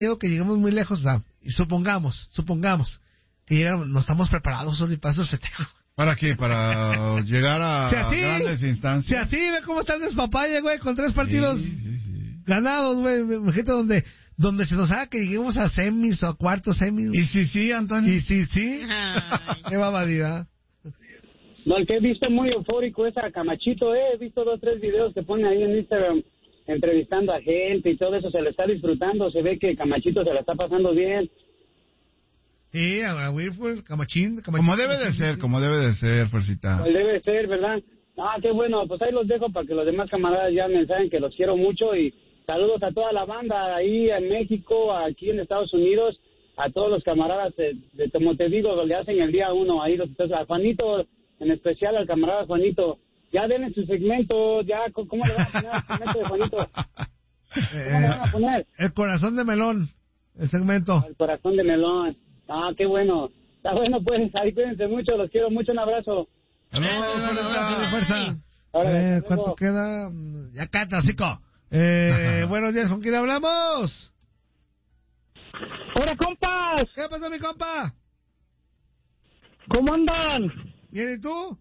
digo que lleguemos muy lejos, y supongamos que llegamos, no estamos preparados Zuli, para esos festejos. ¿Para qué? ¿Para llegar a grandes instancias? Si así, ve cómo está el despapalle, güey, con 3 partidos ganados, güey, gente donde se nos haga que lleguemos a semis o a cuartos semis. ¿Y sí, Antonio? ¿Y sí? Qué barbaridad. No, el que he visto muy eufórico es a Camachito, he visto 2 o 3 videos que pone ahí en Instagram entrevistando a gente y todo eso, se le está disfrutando, se ve que Camachito se la está pasando bien. Sí, a Wilford, Camachín. Como debe de ser, Fuercita. Pues debe ser, ¿verdad? Qué bueno, pues ahí los dejo para que los demás camaradas ya me saben que los quiero mucho y saludos a toda la banda ahí en México, aquí en Estados Unidos, a todos los camaradas, como te digo, le hacen el día 1 ahí, a Juanito, en especial al camarada Juanito, ya denle su segmento, ya, ¿cómo le van a poner el segmento de Juanito? ¿Cómo le van a poner? El corazón de melón, el segmento. El corazón de melón. Qué bueno. Está bueno, pues, ahí cuídense mucho, los quiero mucho, un abrazo. Fuerza. ¿Cuánto queda? Ya canta, chico. Buenos días, ¿con quién hablamos? ¡Hola, compas! ¿Qué pasó, mi compa? ¿Cómo andan? ¿Bien y tú?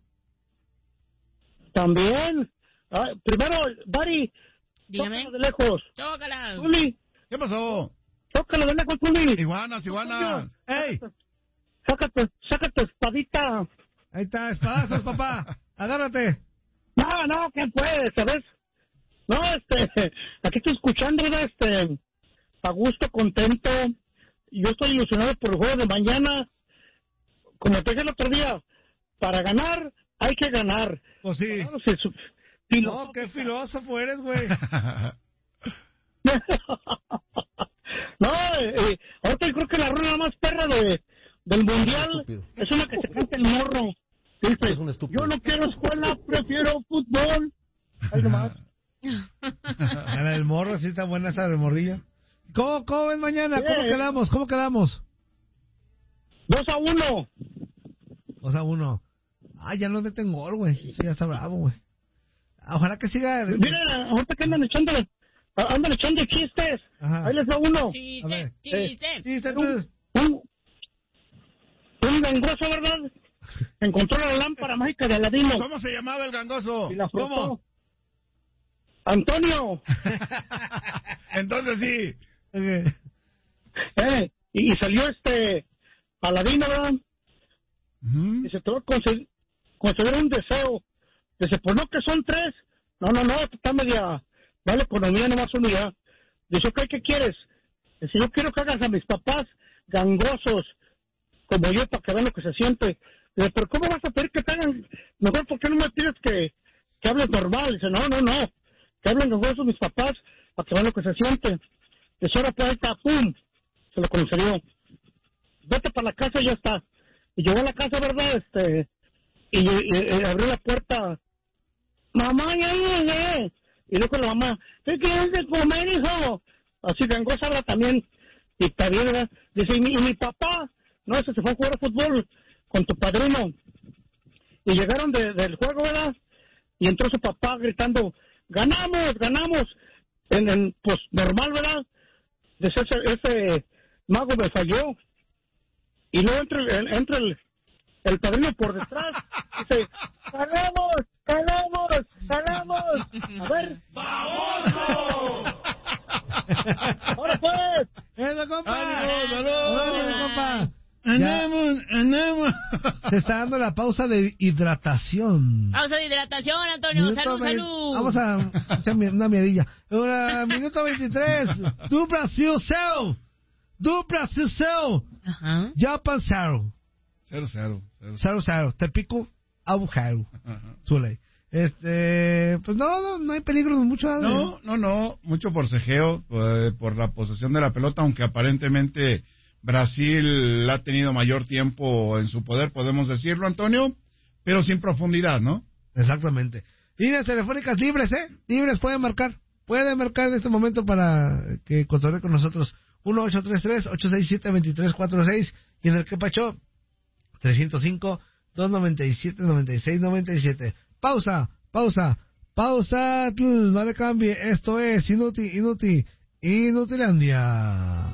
También. Primero, Dari, dígame. Tócala de lejos. Chócala. Zuli, ¿Qué pasó? tócala de lejos, Zuli. Iguanas. ¡Ey! Saca tu espadita. Ahí está, espadazos, papá. Agárrate. No, ¿qué puedes? ¿Sabes? No, aquí estoy escuchando, ¿verdad? A gusto, contento. Yo estoy ilusionado por el juego de mañana. Como te dije el otro día, para ganar hay que ganar. Pues sí. No, qué filósofo eres, güey. No, ahorita yo creo que la rueda más perra del mundial es una que se canta el morro. Dice, yo no quiero escuela, prefiero fútbol. Ahí nomás. El morro, sí está buena esa de morrillo. ¿Cómo ves mañana? ¿Cómo quedamos? 2-1. 2-1. Ya no meten gol, güey. Sí, ya está bravo, güey. Ojalá que siga. Mira, ahorita que andan echando chistes. Ajá. Ahí les da uno. Chiste. Un gangoso, ¿verdad? Encontró la lámpara mágica de Aladino. ¿Cómo se llamaba el gangoso? Y la frotó. ¿Cómo? Antonio. Entonces sí. Okay. Y salió Aladino, ¿verdad? Uh-huh. Y se te va a conceder un deseo. Dice, pues no, que son 3. No, está media. Vale, economía nomás uno ya. Dice, ok, ¿qué quieres? Dice, yo quiero que hagas a mis papás gangosos, como yo, para que vean lo que se siente. Dice, pero ¿cómo vas a pedir que te hagan? Mejor, ¿por qué no me pides que hables normal? Dice, no. Que hablen gangosos mis papás, para que vean lo que se siente. Dice, ahora pues ahí está, ¡pum! Se lo concedió. Vete para la casa y ya está. Y llegó a la casa, ¿verdad? Y abrió la puerta. Mamá, ya llegué. Y dijo la mamá, ¿qué quieres de comer, hijo? Así gangosa habla también. Y está bien, ¿verdad? Dice, ¿y mi papá? No, se fue a jugar fútbol con tu padrino. Y llegaron del juego, ¿verdad? Y entró su papá gritando, ¡ganamos! Pues normal, ¿verdad? Dice, ese mago me falló. Y luego entra el padrino por detrás. Dice, ¡ganamos! A ver. ¡Baboso! ¡Ahora pues! ¡Eso, compa! ¡Saludos! Compa! ¡Andamos! Se está dando la pausa de hidratación. Pausa de hidratación, Antonio. Salud. Vamos a echar una miedilla. Minuto 23. Do Brasil céu. Ajá. Japan 0. 0-0. Te pico agujero. Zule. Pues no hay peligro de mucho. No, mucho forcejeo por la posesión de la pelota, aunque aparentemente Brasil ha tenido mayor tiempo en su poder, podemos decirlo, Antonio, pero sin profundidad, ¿no? Exactamente. Líneas telefónicas libres, libres, pueden marcar en este momento para que cotorree con nosotros. 1-833-867-2346 y en el que pacho 305-297-9697. Pausa, no le cambie, esto es Inutilandia.